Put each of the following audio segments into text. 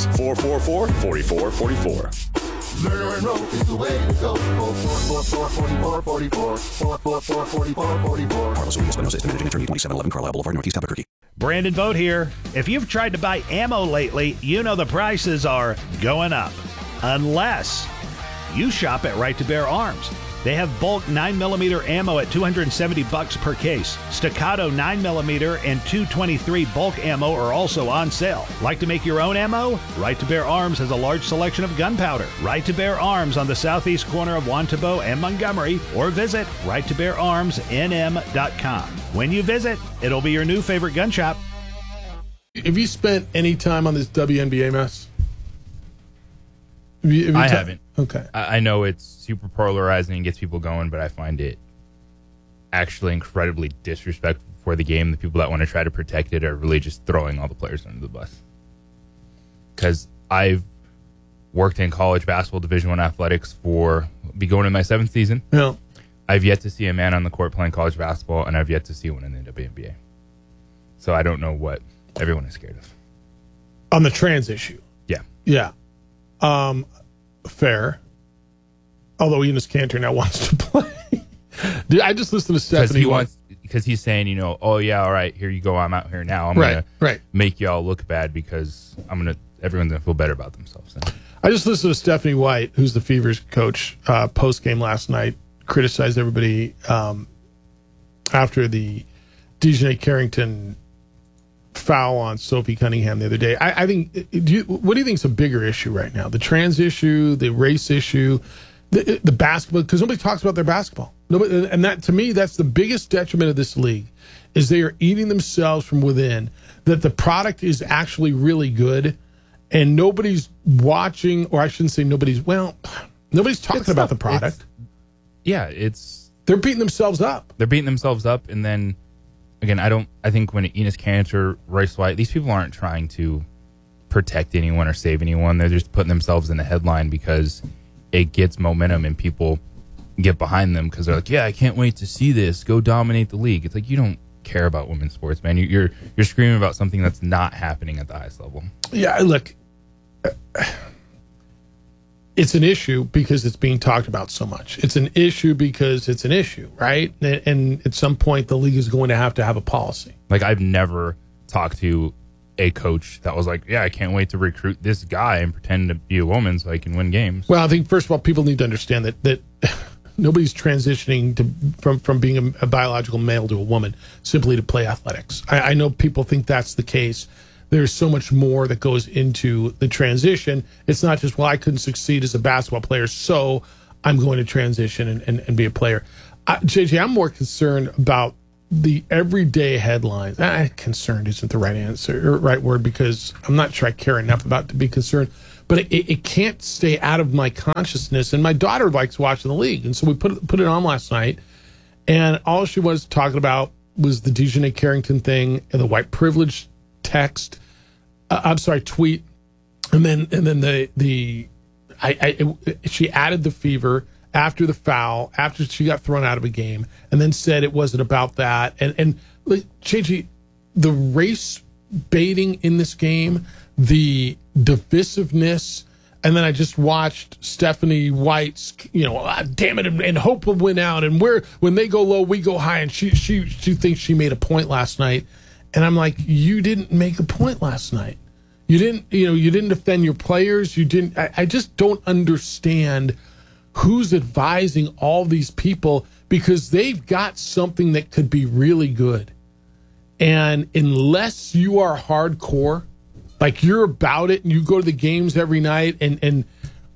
Athletics, 444-4444. Monroe is the way to go. 444-4444. 444-4444. Carlos Williams, Espinosa, Estate Managing Attorney, 2711 Carlisle Boulevard, Northeast Albuquerque. Brandon Vogt here. If you've tried to buy ammo lately, you know the prices are going up. Unless you shop at Right to Bear Arms. They have bulk 9mm ammo at $270 per case. Staccato 9mm and .223 bulk ammo are also on sale. Like to make your own ammo? Right to Bear Arms has a large selection of gunpowder. Right to Bear Arms on the southeast corner of Wantabo and Montgomery, or visit righttobeararmsnm.com. When you visit, it'll be your new favorite gun shop. Have you spent any time on this WNBA mess? I haven't. Okay. I know it's super polarizing and gets people going, but I find it actually incredibly disrespectful for the game. The people that want to try to protect it are really just throwing all the players under the bus. Because I've worked in college basketball Division I athletics be going in my 7th season. Yeah. I've yet to see a man on the court playing college basketball, and I've yet to see one in the WNBA. So I don't know what everyone is scared of. On the trans issue. Yeah. Yeah. Fair. Although Enos Kanter now wants to play. Dude, I just listened to Stephanie. Because he's saying, oh yeah, all right, here you go. I'm out here now. I'm gonna make y'all look bad because everyone's gonna feel better about themselves. Now. I just listened to Stephanie White, who's the Fever's coach, post game last night, criticized everybody after the Dejanay Carrington foul on Sophie Cunningham the other day. I think. What do you think is a bigger issue right now? The trans issue, the race issue, the basketball? Because nobody talks about their basketball. Nobody, and that to me, that's the biggest detriment of this league, is they are eating themselves from within. That the product is actually really good, and nobody's watching, or I shouldn't say nobody's talking about the product. They're beating themselves up. And then. Again, I think when Enos Kanter, Royce White, these people aren't trying to protect anyone or save anyone. They're just putting themselves in the headline because it gets momentum and people get behind them because they're like, yeah, I can't wait to see this. Go dominate the league. It's like, you don't care about women's sports, man. You're screaming about something that's not happening at the highest level. Yeah, look, it's an issue because it's being talked about so much. It's an issue because it's an issue, right? And at some point, the league is going to have a policy. Like, I've never talked to a coach that was like, yeah, I can't wait to recruit this guy and pretend to be a woman so I can win games. Well, I think, first of all, people need to understand that nobody's transitioning from being a biological male to a woman simply to play athletics. I know people think that's the case. There's so much more that goes into the transition. It's not just, well, I couldn't succeed as a basketball player, so I'm going to transition and be a player. JJ, I'm more concerned about the everyday headlines. Concerned isn't the right answer or right word, because I'm not sure I care enough about to be concerned. But it can't stay out of my consciousness. And my daughter likes watching the league, and so we put it on last night, and all she was talking about was the Dejanay Carrington thing and the white privilege text. Tweet, and then she added the Fever after the foul, after she got thrown out of a game, and then said it wasn't about that. And JG, the race baiting in this game, the divisiveness, and then I just watched Stephanie White's, damn it, and Hope will win out, and when they go low, we go high, and she thinks she made a point last night. And I'm like, you didn't make a point last night. You didn't defend your players. You didn't. I just don't understand who's advising all these people, because they've got something that could be really good. And unless you are hardcore, like you're about it and you go to the games every night, and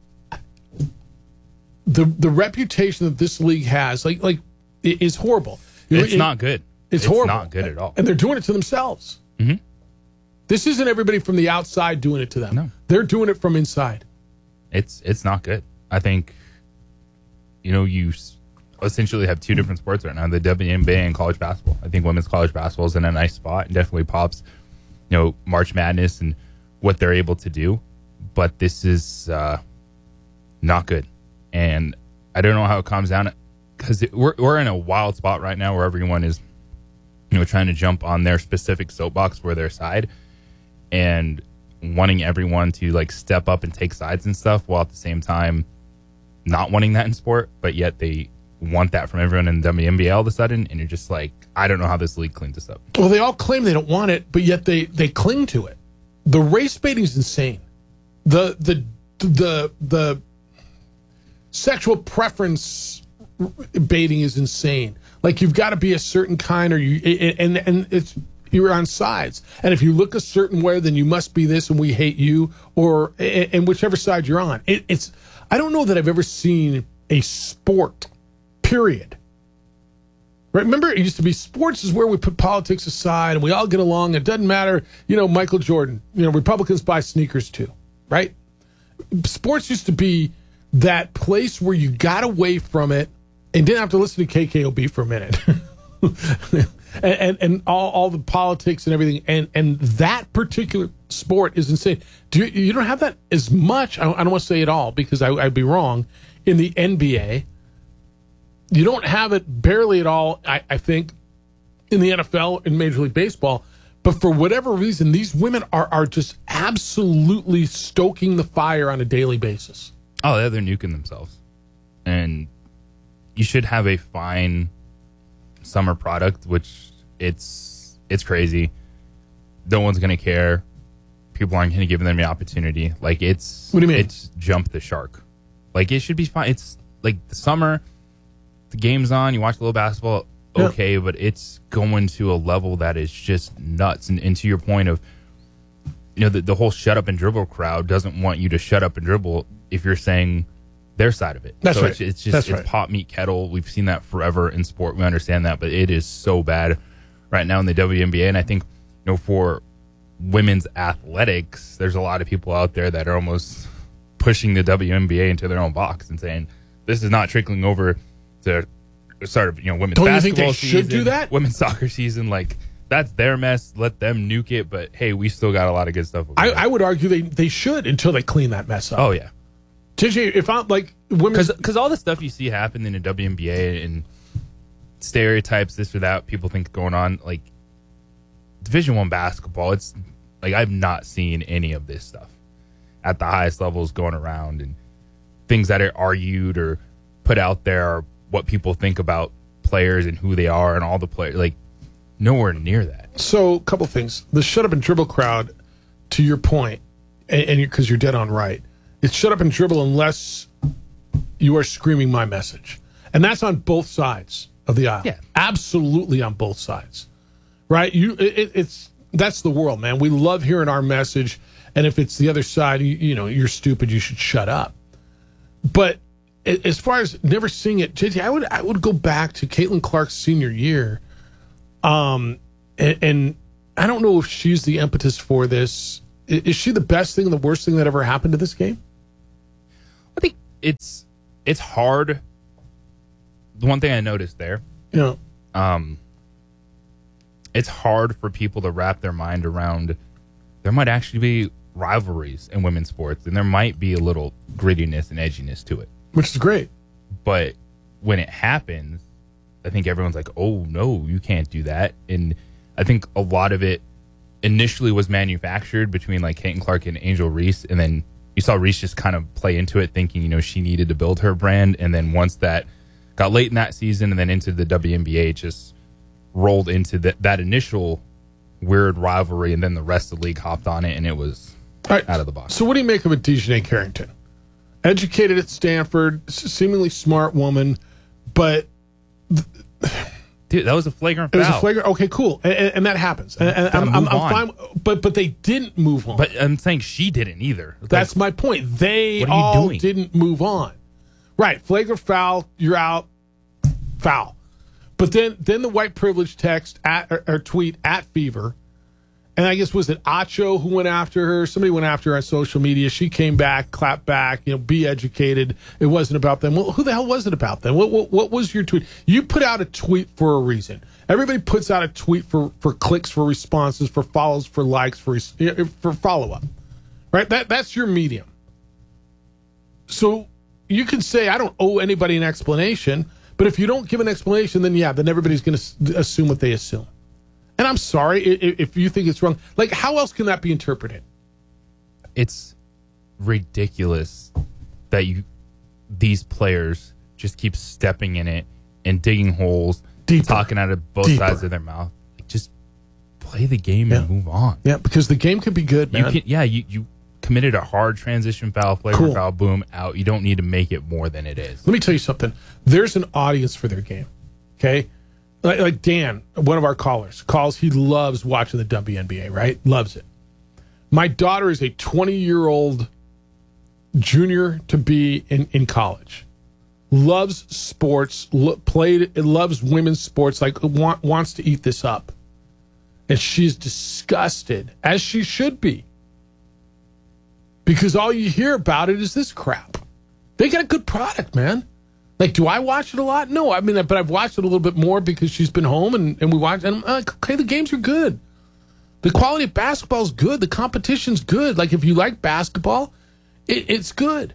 the reputation that this league has, like it is horrible. It's not good. It's horrible. It's not good at all. And they're doing it to themselves. Mm-hmm. This isn't everybody from the outside doing it to them. No. They're doing it from inside. It's not good. I think, you essentially have two different sports right now, the WNBA and college basketball. I think women's college basketball is in a nice spot and definitely pops, March Madness and what they're able to do. But this is not good. And I don't know how it comes down, because we're in a wild spot right now where everyone is trying to jump on their specific soapbox for their side. And wanting everyone to like step up and take sides and stuff, while at the same time not wanting that in sport, but yet they want that from everyone in the WNBA all of a sudden, and you're just like, I don't know how this league cleans this up. Well, they all claim they don't want it, but yet they cling to it. The race baiting is insane. The sexual preference baiting is insane. Like, you've got to be a certain kind, or you're on sides. And if you look a certain way, then you must be this, and we hate you, or and whichever side you're on. It's I don't know that I've ever seen a sport. Period. Right? Remember, it used to be sports is where we put politics aside and we all get along. It doesn't matter. Michael Jordan, Republicans buy sneakers too, right? Sports used to be that place where you got away from it and didn't have to listen to KKOB for a minute. and all the politics and everything. And that particular sport is insane. You don't have that as much. I don't want to say it all because I'd be wrong. In the NBA, you don't have it barely at all, I think, in the NFL and Major League Baseball. But for whatever reason, these women are just absolutely stoking the fire on a daily basis. Oh, yeah, they're nuking themselves. And you should have a fine summer product, which it's crazy. No one's going to care. People aren't going to give them the opportunity. Like, it's... What do you mean? It's jump the shark. Like, it should be fine. It's like the summer... The game's on, you watch a little basketball, okay, yeah. But it's going to a level that is just nuts. And to your point of, the whole shut up and dribble crowd doesn't want you to shut up and dribble if you're saying their side of it. That's so right. It's just pot, meat, kettle. We've seen that forever in sport. We understand that, but it is so bad right now in the WNBA. And I think, for women's athletics, there's a lot of people out there that are almost pushing the WNBA into their own box and saying, this is not trickling over to start of women's Don't basketball you think they season, should do that? Women's soccer season, like that's their mess. Let them nuke it. But hey, we still got a lot of good stuff. I would argue they should until they clean that mess up. Oh yeah, JJ, if I'm like women's, because all the stuff you see happen in the WNBA and stereotypes, this or that, people think going on, like Division I basketball. It's like I've not seen any of this stuff at the highest levels going around, and things that are argued or put out there are what people think about players and who they are and all the players, like nowhere near that. So a couple things. The shut up and dribble crowd, to your point, and because you're dead on right, it's shut up and dribble unless you are screaming my message. And that's on both sides of the aisle. Yeah. Absolutely on both sides. Right? It's that's the world, man. We love hearing our message, and if it's the other side, you're stupid, you should shut up. But as far as never seeing it, JT, I would go back to Caitlin Clark's senior year, and I don't know if she's the impetus for this. Is she the best thing and the worst thing that ever happened to this game? I think it's hard. The one thing I noticed there, it's hard for people to wrap their mind around. There might actually be rivalries in women's sports, and there might be a little grittiness and edginess to it. Which is great. But when it happens, I think everyone's like, oh, no, you can't do that. And I think a lot of it initially was manufactured between like Caitlin Clark and Angel Reese. And then you saw Reese just kind of play into it thinking, she needed to build her brand. And then once that got late in that season and then into the WNBA, just rolled into that initial weird rivalry. And then the rest of the league hopped on it and it was out of the box. So what do you make of a Dejanay Carrington? Educated at Stanford, seemingly smart woman, but dude, that was a flagrant foul. It was a flagrant. Okay, cool, and that happens. And I'm fine. But they didn't move on. But I'm saying she didn't either. That's my point. They all didn't move on. Right, flagrant foul. You're out. Foul. But then the white privilege text or tweet at Fever. And I guess, was it Acho who went after her? Somebody went after her on social media. She came back, clapped back, be educated. It wasn't about them. Well, who the hell was it about them? What was your tweet? You put out a tweet for a reason. Everybody puts out a tweet for clicks, for responses, for follows, for likes, for follow-up. Right? That's your medium. So you can say, I don't owe anybody an explanation. But if you don't give an explanation, then everybody's going to assume what they assume. And I'm sorry if you think it's wrong. Like, how else can that be interpreted? it's ridiculous that these players just keep stepping in it and digging holes, talking out of both sides of their mouth. Like, just play the game and move on. Yeah, because the game could be good, man. You committed a hard transition foul, flagrant foul, boom, out. You don't need to make it more than it is. Let me tell you something. There's an audience for their game, okay? Like Dan, one of our calls, he loves watching the WNBA, right? Loves it. My daughter is a 20-year-old junior to be in college. Loves sports, loves women's sports, like wants to eat this up. And she's disgusted, as she should be. Because all you hear about it is this crap. They got a good product, man. Like, do I watch it a lot? No, I mean, but I've watched it a little bit more because she's been home and we watch. And I'm like, okay, the games are good. The quality of basketball is good. The competition's good. Like, if you like basketball, it's good.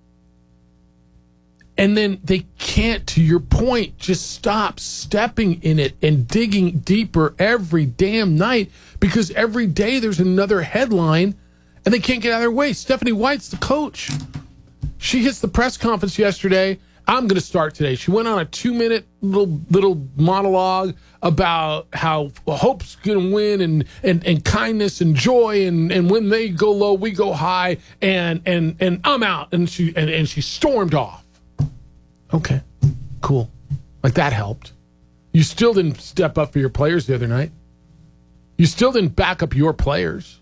And then they can't, to your point, just stop stepping in it and digging deeper every damn night because every day there's another headline and they can't get out of their way. Stephanie White's the coach. She hits the press conference yesterday. I'm going to start today. She went on a 2-minute little monologue about how hope's going to win and kindness and joy and when they go low, we go high and I'm out. And she stormed off. Okay, cool. Like, that helped. You still didn't step up for your players the other night. You still didn't back up your players.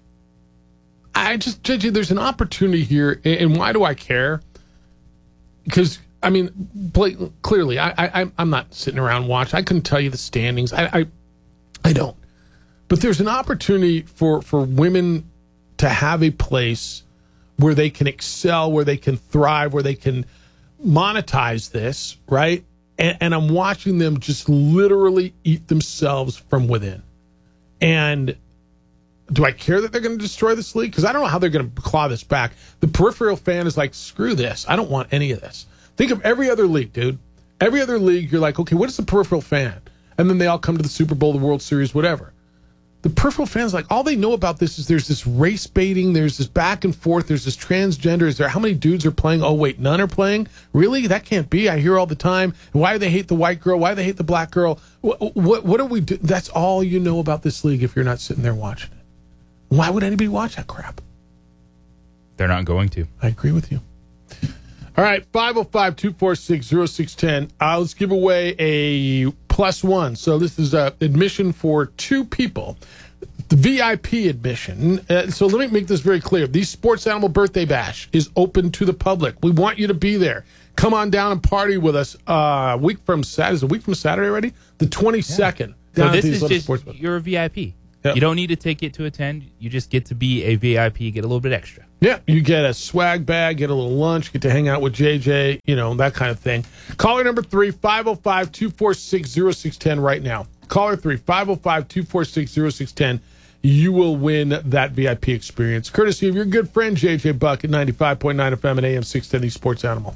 JJ, there's an opportunity here, and why do I care? Because, I mean, clearly, I'm not sitting around watching. I couldn't tell you the standings. I don't. But there's an opportunity for women to have a place where they can excel, where they can thrive, where they can monetize this, right? And I'm watching them just literally eat themselves from within. And do I care that they're going to destroy this league? Because I don't know how they're going to claw this back. The peripheral fan is like, screw this. I don't want any of this. Think of every other league, dude. Every other league, you're like, okay, what is the peripheral fan? And then they all come to the Super Bowl, the World Series, whatever. The peripheral fans, like, all they know about this is there's this race baiting, there's this back and forth, there's this transgender. Is there how many dudes are playing? Oh, wait, none are playing? Really? That can't be. I hear all the time. Why do they hate the white girl? Why do they hate the black girl? What do we do? That's all you know about this league if you're not sitting there watching it. Why would anybody watch that crap? They're not going to. I agree with you. All right, 505-246-0610. Let's give away a +1. So this is admission for 2 people. The VIP admission. So let me make this very clear. The Sports Animal Birthday Bash is open to the public. We want you to be there. Come on down and party with us. A week from Saturday. Is it a week from Saturday already? The 22nd. So this is just, you're a VIP. Yep. You don't need a ticket to attend. You just get to be a VIP, get a little bit extra. Yeah, you get a swag bag, get a little lunch, get to hang out with JJ, that kind of thing. Caller number 3, 505-246-0610 right now. Caller 3, 505-246-0610. You will win that VIP experience, courtesy of your good friend JJ Buck at 95.9 FM and AM 610 Sports Animal.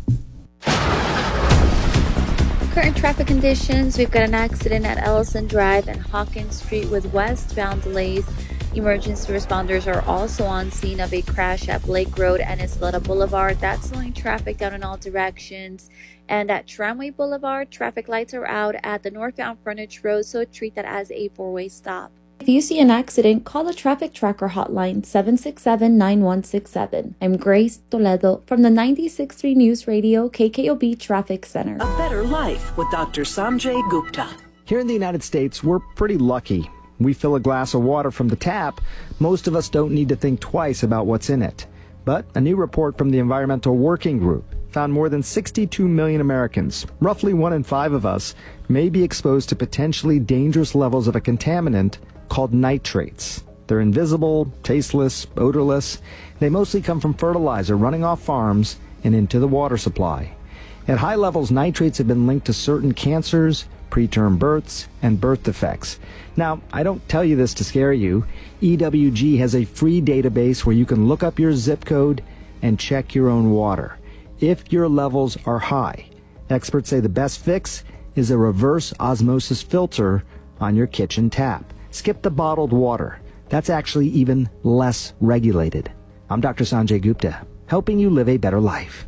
Current traffic conditions, we've got an accident at Ellison Drive and Hawkins Street with westbound delays. Emergency responders are also on scene of a crash at Blake Road and Isleta Boulevard. That's slowing traffic down in all directions. And at Tramway Boulevard, traffic lights are out at the northbound frontage road, so treat that as a 4-way stop. If you see an accident, call the Traffic Tracker hotline 767-9167. I'm Grace Toledo from the 96.3 News Radio KKOB Traffic Center. A better life with Dr. Sanjay Gupta. Here in the United States, we're pretty lucky. We fill a glass of water from the tap. Most of us don't need to think twice about what's in it. But a new report from the Environmental Working Group found more than 62 million Americans, roughly 1 in 5 of us, may be exposed to potentially dangerous levels of a contaminant called nitrates. They're invisible, tasteless, odorless. They mostly come from fertilizer running off farms and into the water supply. At high levels, nitrates have been linked to certain cancers, preterm births, and birth defects. Now, I don't tell you this to scare you. EWG has a free database where you can look up your zip code and check your own water. If your levels are high, experts say the best fix is a reverse osmosis filter on your kitchen tap. Skip the bottled water. That's actually even less regulated. I'm Dr. Sanjay Gupta, helping you live a better life.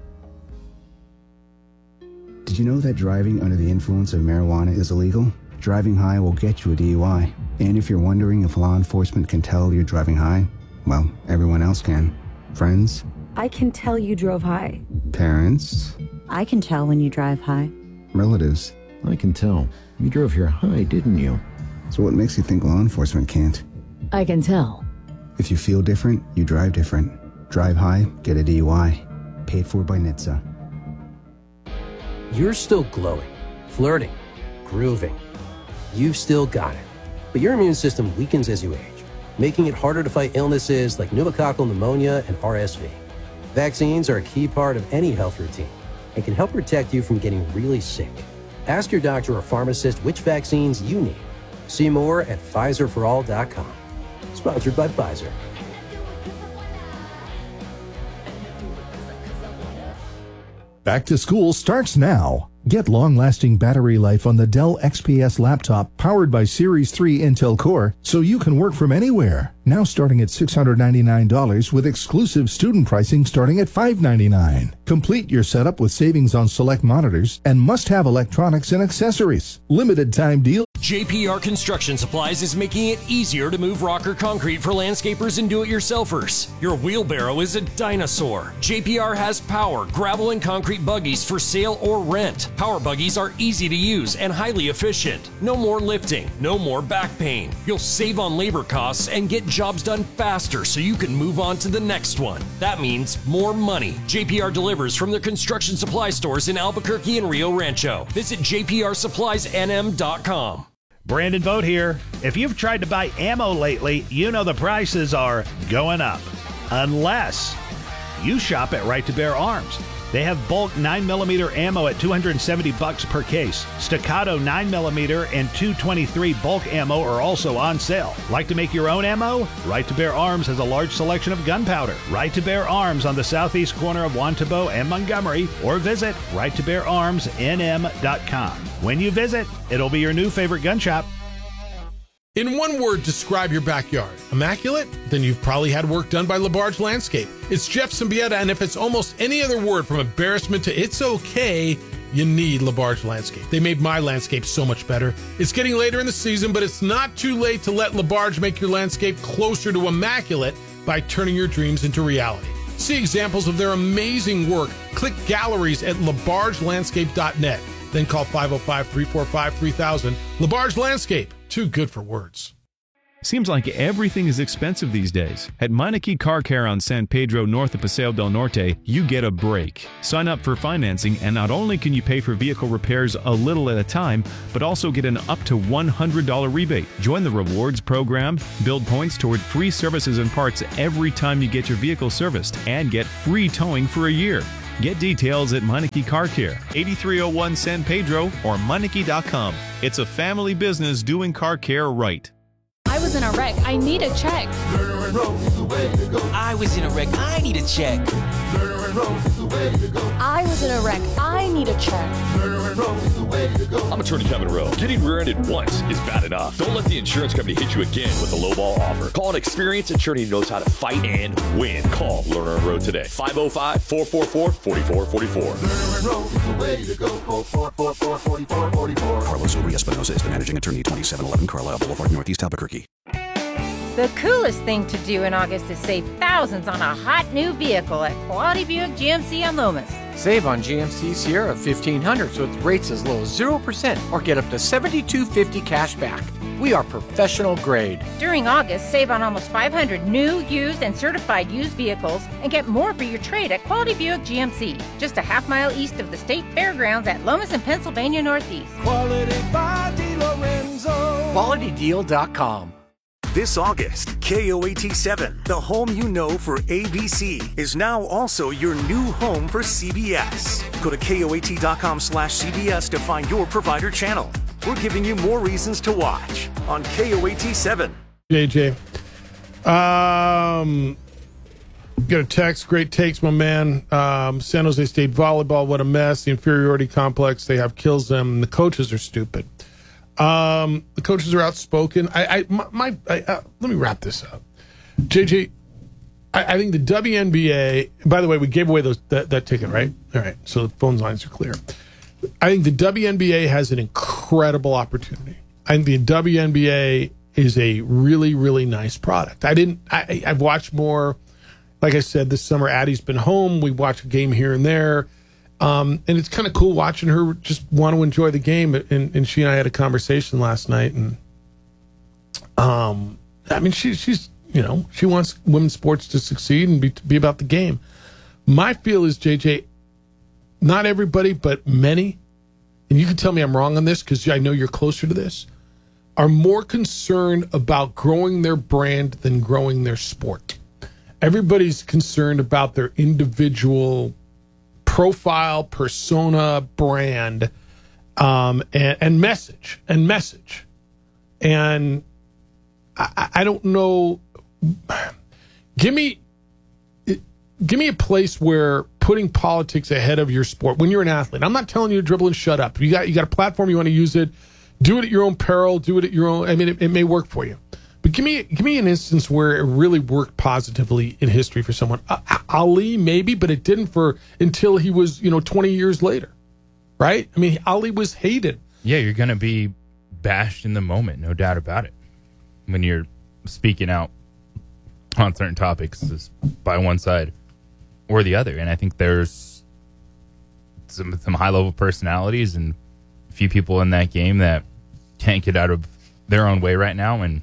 Did you know that driving under the influence of marijuana is illegal? Driving high will get you a DUI. And if you're wondering if law enforcement can tell you're driving high, well, everyone else can. Friends? I can tell you drove high. Parents? I can tell when you drive high. Relatives? I can tell. You drove here high, didn't you? So what makes you think law enforcement can't? I can tell. If you feel different, you drive different. Drive high, get a DUI. Paid for by NHTSA. You're still glowing, flirting, grooving. You've still got it. But your immune system weakens as you age, making it harder to fight illnesses like pneumococcal pneumonia and RSV. Vaccines are a key part of any health routine and can help protect you from getting really sick. Ask your doctor or pharmacist which vaccines you need. See more at PfizerForAll.com. Sponsored by Pfizer. Back to school starts now. Get long-lasting battery life on the Dell XPS laptop powered by Series 3 Intel Core so you can work from anywhere. Now starting at $699 with exclusive student pricing starting at $599. Complete your setup with savings on select monitors and must-have electronics and accessories. Limited time deal. JPR Construction Supplies is making it easier to move rock or concrete for landscapers and do-it-yourselfers. Your wheelbarrow is a dinosaur. JPR has power, gravel, and concrete buggies for sale or rent. Power buggies are easy to use and highly efficient. No more lifting, no more back pain. You'll save on labor costs and get jobs done faster so you can move on to the next one. That means more money. JPR delivers from their construction supply stores in Albuquerque and Rio Rancho. Visit jprsuppliesnm.com. Brandon Vogt here. If you've tried to buy ammo lately, you know the prices are going up. Unless you shop at Right to Bear Arms. They have bulk 9mm ammo at $270 per case. Staccato 9mm and .223 bulk ammo are also on sale. Like to make your own ammo? Right to Bear Arms has a large selection of gunpowder. Right to Bear Arms on the southeast corner of Wantabo and Montgomery, or visit righttobeararmsnm.com. When you visit, it'll be your new favorite gun shop. In one word, describe your backyard. Immaculate? Then you've probably had work done by LaBarge Landscape. It's Jeff Symbieta, and if it's almost any other word from embarrassment to it's okay, you need LaBarge Landscape. They made my landscape so much better. It's getting later in the season, but it's not too late to let LaBarge make your landscape closer to immaculate by turning your dreams into reality. See examples of their amazing work. Click galleries at labargelandscape.net. Then call 505-345-3000. LaBarge Landscape. Too good for words. Seems like everything is expensive these days. At Meineke Car Care on San Pedro north of Paseo del Norte, you get a break. Sign up for financing, and not only can you pay for vehicle repairs a little at a time, but also get an up to $100 rebate. Join the rewards program, build points toward free services and parts every time you get your vehicle serviced, and get free towing for a year. Get details at Meineke Car Care, 8301 San Pedro, or Meineke.com. It's a family business doing car care right. I was in a wreck. I need a check. I was in a wreck. I need a check. I was in a wreck. I need a check. I'm Attorney Kevin Rowe. Getting rear-ended once is bad enough. Don't let the insurance company hit you again with a lowball offer. Call an experienced attorney who knows how to fight and win. Call Lerner and Rowe today. 505-444-4444. Carlos Uri Espinosa is the managing attorney, 2711 Carlisle Boulevard, Northeast Albuquerque. The coolest thing to do in August is save thousands on a hot new vehicle at Quality Buick GMC on Lomas. Save on GMC Sierra 1500s with rates as low as 0% or get up to $7,250 cash back. We are professional grade. During August, save on almost 500 new, used, and certified used vehicles and get more for your trade at Quality Buick GMC, just a half-mile east of the State Fairgrounds at Lomas and Pennsylvania Northeast. Quality by DiLorenzo. QualityDeal.com. This August, KOAT7, the home you know for ABC, is now also your new home for CBS. Go to KOAT.com/CBS to find your provider channel. We're giving you more reasons to watch on KOAT7. JJ. Got a text. Great takes, my man. San Jose State volleyball, what a mess. The inferiority complex they have kills them. The coaches are stupid. The coaches are outspoken. Let me wrap this up. JJ, I think the WNBA. By the way, we gave away that ticket, right? All right, so the phone lines are clear. I think the WNBA has an incredible opportunity. I think the WNBA is a really, really nice product. I've watched more. Like I said, this summer, Addie's been home. We watch a game here and there. And it's kind of cool watching her just want to enjoy the game. And she and I had a conversation last night. And, I mean, she's, you know, she wants women's sports to succeed and be about the game. My feel is, JJ, not everybody, but many, and you can tell me I'm wrong on this because I know you're closer to this, are more concerned about growing their brand than growing their sport. Everybody's concerned about their individual profile, persona, brand, and message. And I don't know. Give me a place where putting politics ahead of your sport when you're an athlete. I'm not telling you to dribble and shut up. You got a platform, you want to use it. Do it at your own peril. Do it at your own. I mean, it may work for you. But give me an instance where it really worked positively in history for someone. Ali, maybe, but it didn't until he was, 20 years later, right? I mean, Ali was hated. Yeah, you're going to be bashed in the moment, no doubt about it. When you're speaking out on certain topics by one side or the other. And I think there's some high-level personalities and a few people in that game that can't get out of their own way right now, and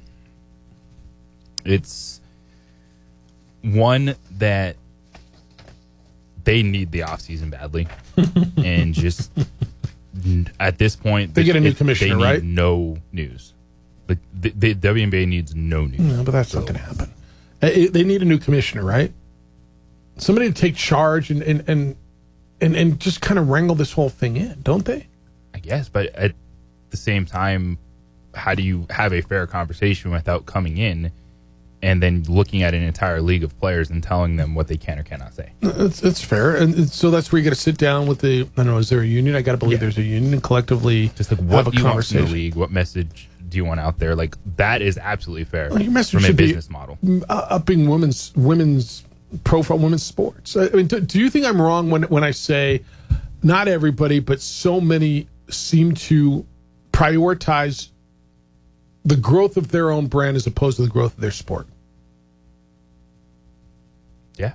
it's one that they need the offseason badly. And just at this point, they get a new commissioner, they need right? No news. The WNBA needs no news. No, but that's not going to happen. They need a new commissioner, right? Somebody to take charge and just kind of wrangle this whole thing in, don't they? I guess, but at the same time, how do you have a fair conversation without coming in and then looking at an entire league of players and telling them what they can or cannot say? That's fair. And so that's where you got to sit down with I don't know, is there a union? I got to believe there's a union, and collectively just like what have a conversation. Want from the league? What message do you want out there? Like, that is absolutely fair your message from a should business be model. Upping women's profile, women's sports. I mean, do you think I'm wrong when I say not everybody, but so many seem to prioritize the growth of their own brand as opposed to the growth of their sport? Yeah.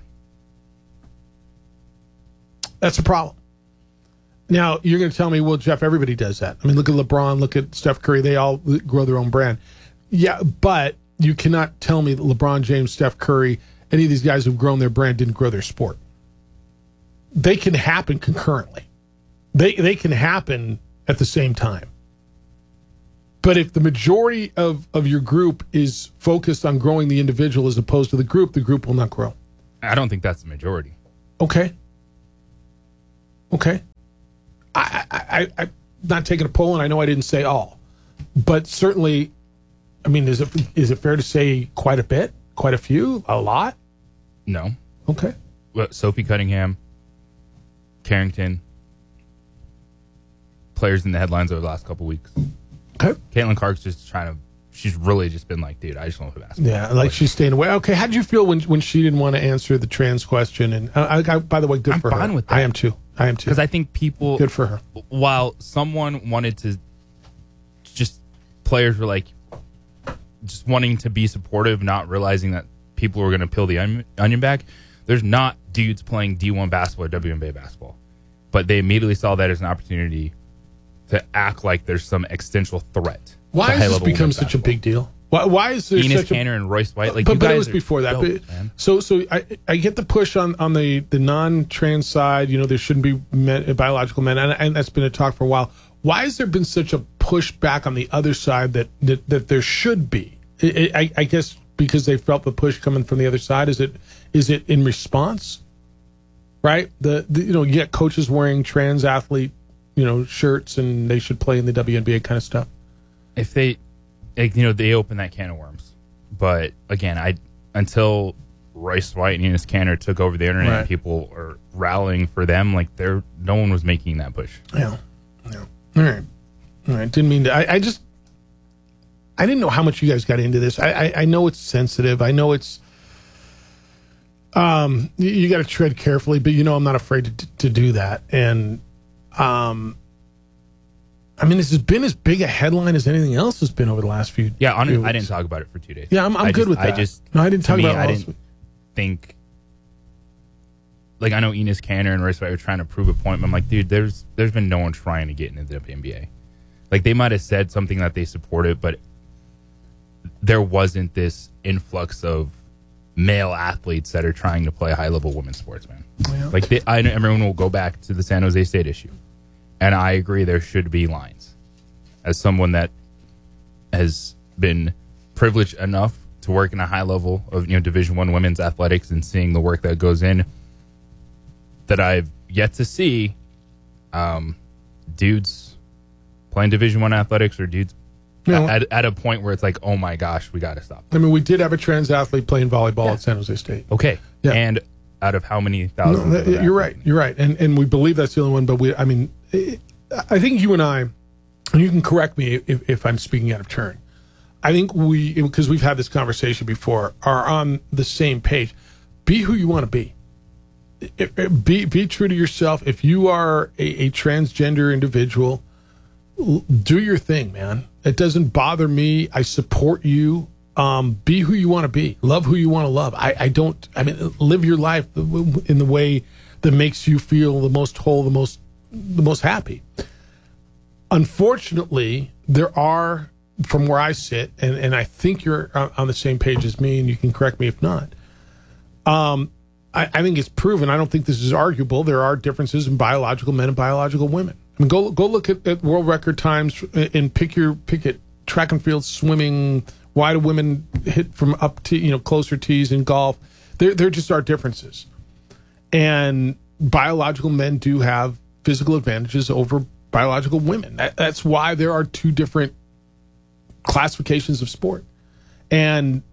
That's a problem. Now, you're going to tell me, well, Jeff, everybody does that. I mean, look at LeBron, look at Steph Curry. They all grow their own brand. Yeah, but you cannot tell me that LeBron James, Steph Curry, any of these guys who've grown their brand didn't grow their sport. They can happen concurrently. They can happen at the same time. But if the majority of your group is focused on growing the individual as opposed to the group will not grow. I don't think that's the majority. Okay. I'm not taking a poll, and I know I didn't say all. But certainly, I mean, is it fair to say quite a bit? Quite a few? A lot? No. Okay. Well, Sophie Cunningham, Carrington, players in the headlines over the last couple weeks. Okay. Caitlin Clark's she's really just been like, dude, I just want to play basketball. Yeah, like she's staying away. Okay, how did you feel when she didn't want to answer the trans question? And I by the way, good for her. I'm fine with that. I am too. Because I think people... Good for her. While someone wanted to... Players were like... Just wanting to be supportive, not realizing that people were going to peel the onion back. There's not dudes playing D1 basketball or WNBA basketball. But they immediately saw that as an opportunity to act like there's some existential threat. Why has this become such a big deal? Why is there Enes such Kanter and Royce White? Like, but it was before that. Dope, so I get the push on the non-trans side. There shouldn't be biological men, and that's been a talk for a while. Why has there been such a pushback on the other side that there should be? I guess because they felt the push coming from the other side. Is it in response? Right. You get coaches wearing trans athlete shirts, and they should play in the WNBA kind of stuff. If they open that can of worms. But again, until Royce White and Enes Kanter took over the internet, and people are rallying for them. Like, no one was making that push. Yeah. All right. Didn't mean to. I didn't know how much you guys got into this. I know it's sensitive. I know it's You got to tread carefully, but I'm not afraid to do that. And this has been as big a headline as anything else has been over the last few. Yeah, few I weeks. didn't talk about it for 2 days. Yeah, I'm good with that. I didn't talk about it. I didn't think. Like, I know Enes Kanter and Royce White were trying to prove a point, but I'm like, dude, there's been no one trying to get into the WNBA. Like, they might have said something that they supported, but there wasn't this influx of male athletes that are trying to play high-level women's sports, man. Yeah. Like, I know everyone will go back to the San Jose State issue, and I agree there should be lines. As someone that has been privileged enough to work in a high level of Division I women's athletics and seeing the work that goes in, that I've yet to see dudes playing Division I athletics or dudes at a point where it's like, oh my gosh, we got to stop. We did have a trans athlete playing volleyball at San Jose State. Okay. Yeah. And out of how many thousands? No, you're right. And we believe that's the only one, but I think you and I, and you can correct me if I'm speaking out of turn, I think because we've had this conversation before, are on the same page. Be who you want to be. Be true to yourself. If you are a transgender individual, do your thing, man. It doesn't bother me. I support you. Be who you want to be. Love who you want to love. Live your life in the way that makes you feel the most whole, the most happy. Unfortunately, there are, from where I sit, and I think you're on the same page as me, and you can correct me if not. I think it's proven. I don't think this is arguable. There are differences in biological men and biological women. Go look at world record times and pick it. Track and field, swimming. Why do women hit from up to closer tees in golf? There just are differences, and biological men do have physical advantages over biological women. That's why there are two different classifications of sport, and.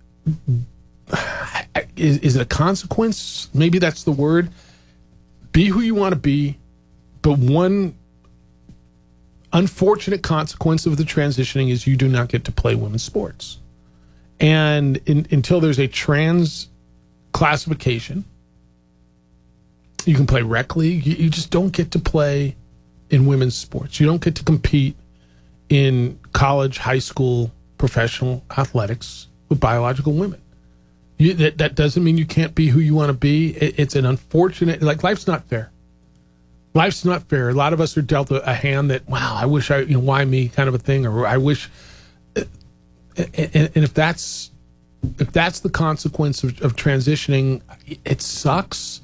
Is it a consequence? Maybe that's the word. Be who you want to be, but one unfortunate consequence of the transitioning is you do not get to play women's sports. And until there's a trans classification, you can play rec league. You just don't get to play in women's sports. You don't get to compete in college, high school, professional athletics with biological women. That doesn't mean you can't be who you want to be. It's an unfortunate, life's not fair. Life's not fair. A lot of us are dealt a hand that, wow, I wish why me kind of a thing, or I wish. And if that's the consequence of transitioning, it sucks.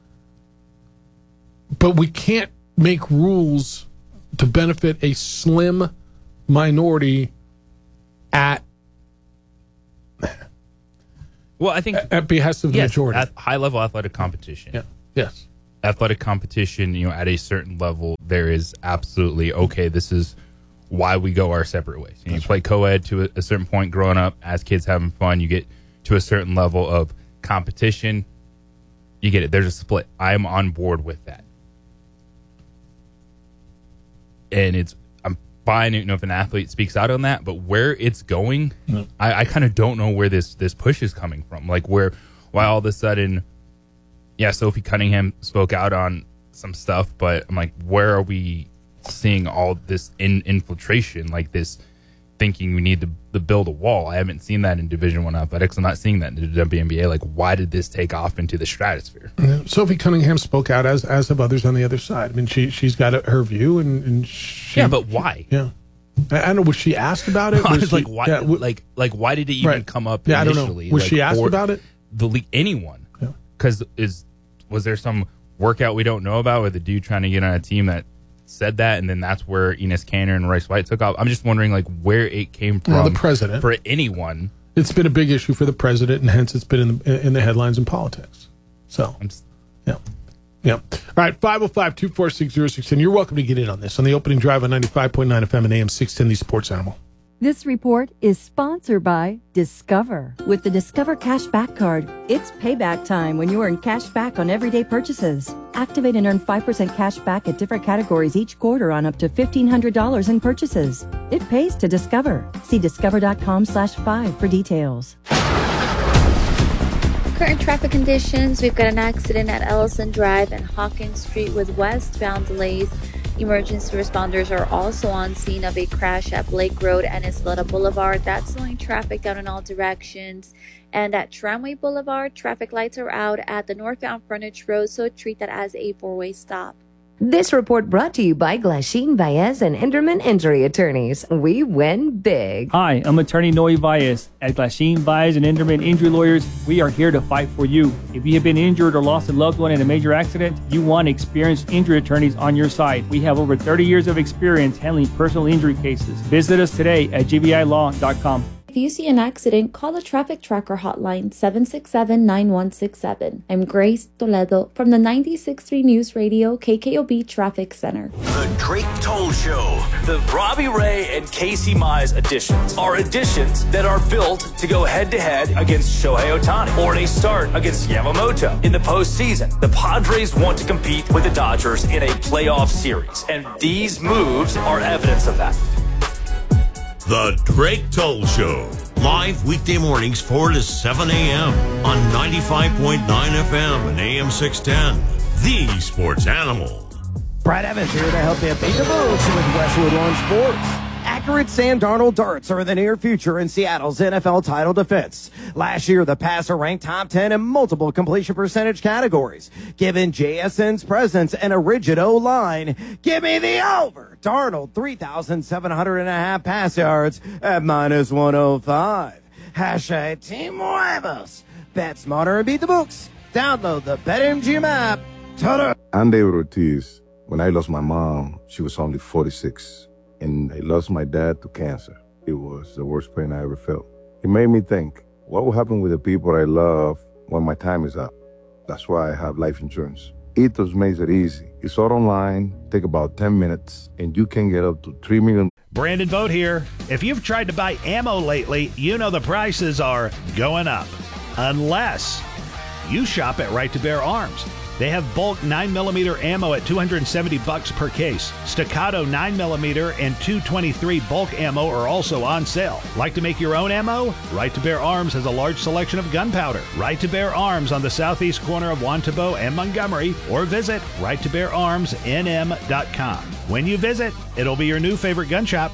But we can't make rules to benefit a slim minority at. Well, I think at behest of the majority. At high-level athletic competition. Yeah. Yes. Athletic competition, at a certain level, there is absolutely, okay, this is why we go our separate ways. You play co-ed to a certain point growing up, as kids having fun, you get to a certain level of competition, you get it. There's a split. I'm on board with that. And I'm fine, if an athlete speaks out on that, but where it's going, I kind of don't know where this push is coming from. Like why all of a sudden, Sophie Cunningham spoke out on some stuff, but I'm like, where are we seeing all this infiltration, like this thinking we need to build a wall? I haven't seen that in Division I athletics. I'm not seeing that in the WNBA. Like, why did this take off into the stratosphere? Yeah. Sophie Cunningham spoke out, as have others on the other side. I mean, she's got her view, and she, but why? Yeah, I don't know. Was she asked about it? I was like, why? Yeah, why did it even come up? Yeah, initially? I don't know. Was she asked about it? The league, anyone? Because was there some workout we don't know about with the dude trying to get on a team that said that, and then that's where Enes Kanter and Royce White took off? I'm just wondering, where it came from. The president. For anyone. It's been a big issue for the president, and hence it's been in the headlines in politics. So, yeah. All right, 505-246-0610. You're welcome to get in on this on the opening drive on 95.9 FM and AM 610, the Sports Animal. This report is sponsored by Discover. With the Discover Cashback Card, it's payback time when you earn cash back on everyday purchases. Activate and earn 5% cash back at different categories each quarter on up to $1,500 in purchases. It pays to Discover. See discover.com/5 for details. current traffic conditions, we've got an accident at Ellison Drive and Hawkins Street with westbound delays. Emergency responders are also on scene of a crash at Blake Road and Isleta Boulevard. That's slowing traffic down in all directions. And at Tramway Boulevard, traffic lights are out at the northbound frontage road, so treat that as a four-way stop. This report brought to you by Glasheen Baez and Enderman Injury Attorneys. We win big. Hi, I'm attorney Noe Baez. At Glasheen Baez and Enderman Injury Lawyers, we are here to fight for you. If you have been injured or lost a loved one in a major accident, you want experienced injury attorneys on your side. We have over 30 years of experience handling personal injury cases. Visit us today at gbilaw.com. If you see an accident, call the Traffic Tracker hotline 767-9167. I'm Grace Toledo from the 96.3 News Radio KKOB Traffic Center. The Drake Toll Show. The Robbie Ray and Casey Mize editions are editions that are built to go head-to-head against Shohei Ohtani, or they start against Yamamoto. In the postseason, the Padres want to compete with the Dodgers in a playoff series, and these moves are evidence of that. The Drake Toll Show. Live weekday mornings 4 to 7 a.m. on 95.9 FM and AM 610. The Sports Animal. Brad Evans here to help you beat the books with Westwood Lawn Sports. Accurate Sam Darnold darts are the near future in Seattle's NFL title defense. Last year, the passer ranked top 10 in multiple completion percentage categories. Given JSN's presence and a rigid O-line, give me the over. Darnold, 3,700.5 pass yards at -105. Hashtag Team Huevos. Bet smarter and beat the books. Download the BetMGM app. I'm David Ortiz. When I lost my mom, she was only 46. And I lost my dad to cancer. It was the worst pain I ever felt. It made me think, what will happen with the people I love when my time is up? That's why I have life insurance. Ethos makes it easy. It's all online, take about 10 minutes, and you can get up to $3 million. Brandon Vogt here. If you've tried to buy ammo lately, you know the prices are going up. Unless you shop at Right to Bear Arms. They have bulk 9mm ammo at $270 per case. Staccato 9mm and .223 bulk ammo are also on sale. Like to make your own ammo? Right to Bear Arms has a large selection of gunpowder. Right to Bear Arms on the southeast corner of Wantabo and Montgomery, or visit righttobeararmsnm.com. When you visit, it'll be your new favorite gun shop.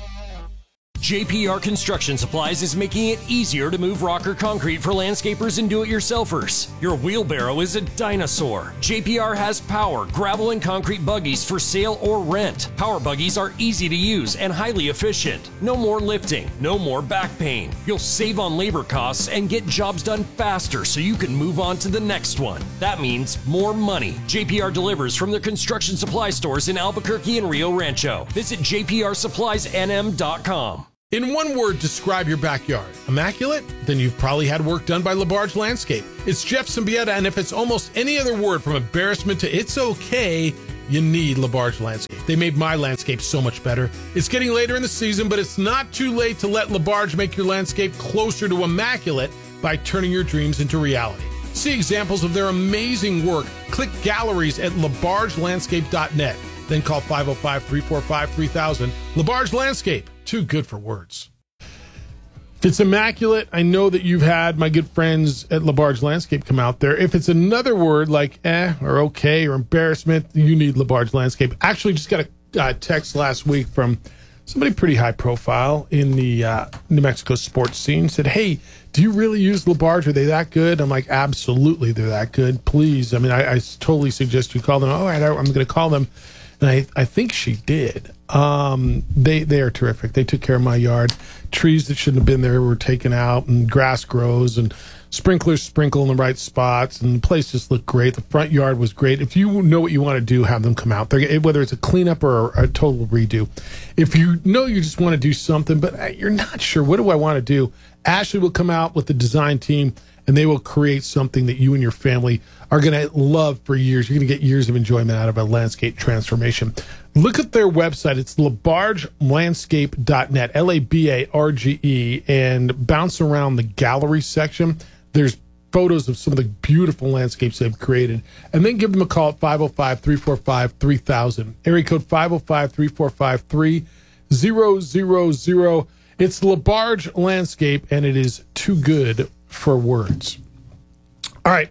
JPR Construction Supplies is making it easier to move rock or concrete for landscapers and do-it-yourselfers. Your wheelbarrow is a dinosaur. JPR has power, gravel, and concrete buggies for sale or rent. Power buggies are easy to use and highly efficient. No more lifting, no more back pain. You'll save on labor costs and get jobs done faster so you can move on to the next one. That means more money. JPR delivers from their construction supply stores in Albuquerque and Rio Rancho. Visit jprsuppliesnm.com. In one word, describe your backyard. Immaculate? Then you've probably had work done by LaBarge Landscape. It's Jeff Symbieta, and if it's almost any other word from embarrassment to it's okay, you need LaBarge Landscape. They made my landscape so much better. It's getting later in the season, but it's not too late to let LaBarge make your landscape closer to immaculate by turning your dreams into reality. See examples of their amazing work. Click galleries at labargelandscape.net. Then call 505-345-3000. LaBarge Landscape. Too good for words. If it's immaculate, I know that you've had my good friends at LaBarge Landscape come out there. If it's another word like or okay or embarrassment, you need LaBarge Landscape. Actually, just got a text last week from somebody pretty high profile in the New Mexico sports scene. Said, hey, do you really use LaBarge? Are they that good? I'm like, absolutely, they're that good. Please. I mean, I totally suggest you call them. All right, I'm going to call them. And I think she did. They are terrific. They took care of my yard. Trees that shouldn't have been there were taken out, and grass grows, and sprinklers sprinkle in the right spots, and the place just looked great. The front yard was great. If you know what you want to do, have them come out. Whether it's a cleanup or a total redo. If you know you just want to do something, but you're not sure, what do I want to do? Ashley will come out with the design team, and they will create something that you and your family are going to love for years. You're going to get years of enjoyment out of a landscape transformation. Look at their website. It's labargelandscape.net, LABARGE, and bounce around the gallery section. There's photos of some of the beautiful landscapes they've created. And then give them a call at 505-345-3000. Area code 505-345-3000. It's LaBarge Landscape, and it is too good for words. All right,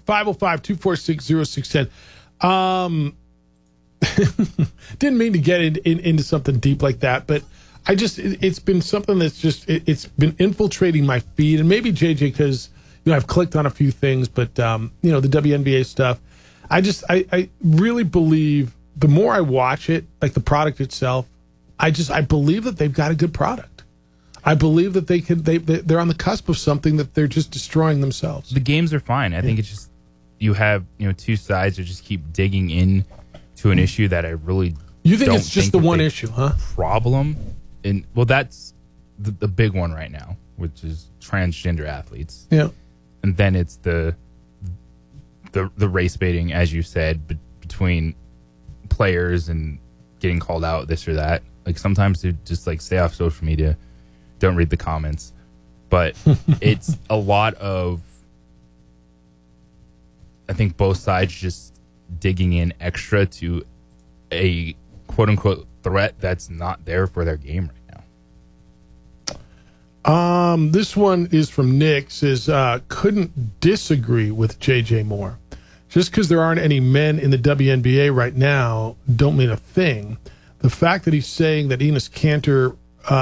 505-246-0610. Didn't mean to get into something deep like that, but it's been something that's it's been infiltrating my feed, and maybe JJ, because I've clicked on a few things, but the WNBA stuff. I really believe the more I watch it, like the product itself, I believe that they've got a good product. I believe that they're on the cusp of something that they're just destroying themselves. The games are fine. I think it's just you have two sides that just keep digging in to an issue that I really you think it's just the one issue, huh? Problem, and that's the big one right now, which is transgender athletes. Yeah, and then it's the race baiting, as you said, between players and getting called out, this or that. Like sometimes they just stay off social media, don't read the comments, but it's a lot of, I think, both sides just digging in extra to a quote unquote threat that's not there for their game right now. This one is from Nick, says couldn't disagree with JJ more. Just because there aren't any men in the WNBA right now don't mean a thing. The fact that he's saying that Enes Kanter,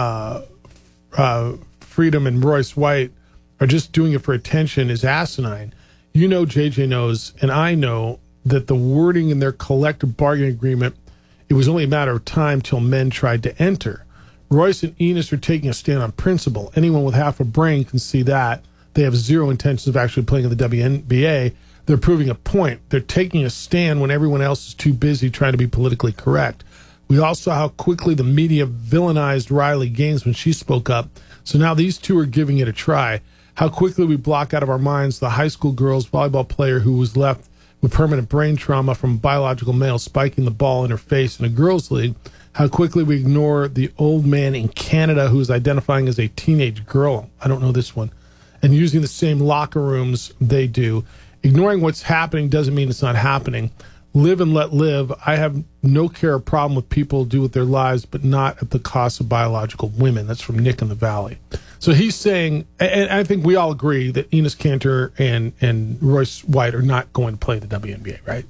Freedom, and Royce White are just doing it for attention is asinine. JJ knows, and I know, that the wording in their collective bargaining agreement, it was only a matter of time till men tried to enter. Royce and Enes are taking a stand on principle. Anyone with half a brain can see that. They have zero intentions of actually playing in the WNBA. They're proving a point. They're taking a stand when everyone else is too busy trying to be politically correct. We all saw how quickly the media villainized Riley Gaines when she spoke up. So now these two are giving it a try. How quickly we block out of our minds the high school girls volleyball player who was left with permanent brain trauma from a biological male spiking the ball in her face in a girls' league. How quickly we ignore the old man in Canada who is identifying as a teenage girl. I don't know this one. And using the same locker rooms they do. Ignoring what's happening doesn't mean it's not happening. Live and let live. I have no care or problem with people do with their lives, but not at the cost of biological women. That's from Nick in the Valley. So he's saying, and I think we all agree that Enes Kanter and Royce White are not going to play the WNBA, right?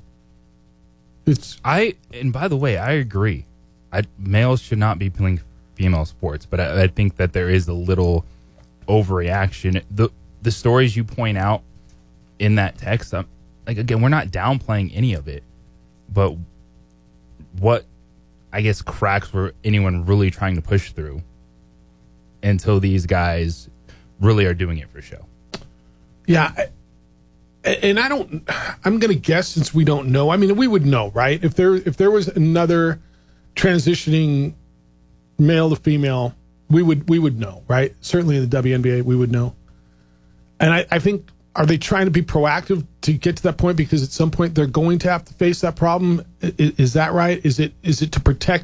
And by the way, I agree. Males should not be playing female sports, but I think that there is a little overreaction. The stories you point out in that text, again, we're not downplaying any of it, but what I guess cracks were anyone really trying to push through until these guys really are doing it for show. Yeah. And I'm going to guess, since we don't know, I mean, we would know, right? If there was another transitioning male to female, we would know, right? Certainly in the WNBA, we would know. And I think, are they trying to be proactive to get to that point? Because at some point they're going to have to face that problem. Is that right? Is it to protect